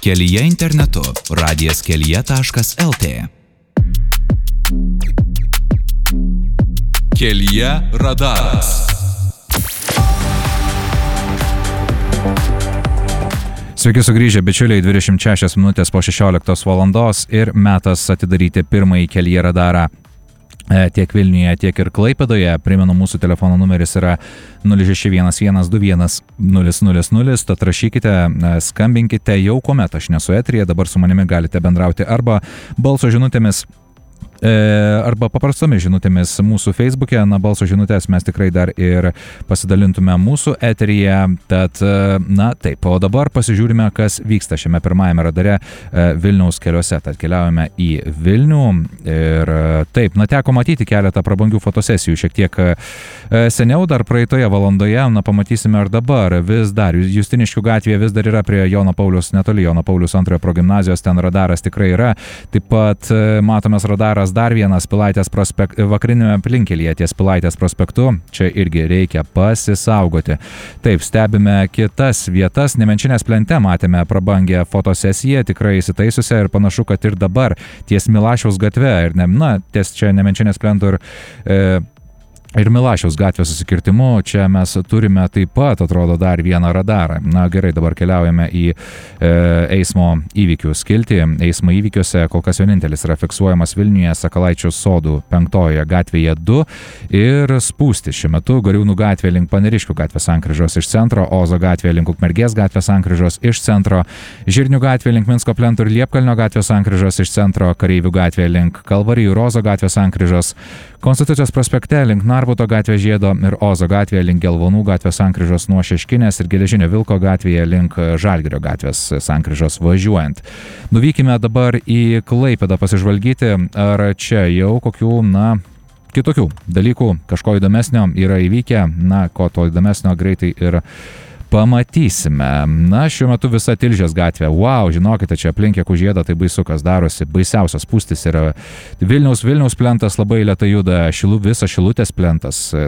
Kelyje internetu radijaskelije.lt. Kelyje radaras. Sveiki sugrįžę, bičiuliai, 26 minutės po 16 valandos ir metas atidaryti pirmąjį Kelyje radarą tiek Vilniuje, tiek ir Klaipėdoje. Primenu, mūsų telefono numeris yra 0611210000, tad rašykite, skambinkite jau kuomet aš nesu eteryje, dabar su manimi galite bendrauti arba balso žinutėmis, arba paprastomis žinutėmis mūsų Facebook'e. Na, balso žinutės mes tikrai dar ir pasidalintume mūsų eteryje. Tad, na taip, o dabar pasižiūrime, kas vyksta šiame pirmajame radare Vilniaus keliuose. Tad keliaujame į Vilnių ir taip, na, teko matyti keletą prabangių fotosesijų šiek tiek seniau, dar praeitoje valandoje, na, pamatysime ir dabar. Vis dar Justiniškių gatvėje vis dar yra prie Jono Pauliaus, netoli Jono Pauliaus antrojo progimnazijos, ten radaras tikrai yra. Taip pat matomas radaras dar vienas Pilaitės vakarinėme aplinkelyje ties Pilaitės prospektu. Čia irgi reikia pasisaugoti. Taip, stebime kitas vietas. Nemenčinės plente matėme prabangę fotosesiją, tikrai įsitaisiusią, ir panašu, kad ir dabar ties Milašiaus gatve ir ties čia Nemenčinės plento ir Milašiaus gatvės susikirtimu, čia mes turime taip pat, atrodo, dar vieną radarą. Na gerai, dabar keliaujame į eismo įvykių skiltį. Eismo įvykiuose kol kas vienintelis yra fiksuojamas Vilniuje Sakalaičių sodų 5 gatvėje 2 ir spūsti šiuo metu Gariūnų gatvė link Paneriškių gatvės sankryžos iš centro, Ozo gatvė link Ukmergės gatvės sankryžos iš centro, Žirnių gatvė link Minsko plento ir Liepkalnio gatvės sankryžos iš centro, Kareivių gatvė link Kalvarijų ir Ozo gatvės sankryžos, Konstitucijos prospekte link Narbuto gatvės žiedo ir Ozo gatvėje link Gelvonų gatvės sankryžos nuo Šeškinės ir Geležinio Vilko gatvėje link Žalgirio gatvės sankryžos važiuojant. Nuvykime dabar į Klaipėdą pasižvalgyti, ar čia jau kokių, kitokių dalykų, kažko įdomesnio yra įvykę, ko to įdomesnio greitai ir pamatysime. Na, šiuo metu visa Tilžės gatvė. Wow, žinokite, čia aplink Kužėdą tai baisu, kas darosi. Baisiausias spūstis yra Vilniaus plentas labai lėtai juda, visas Šilutės plentas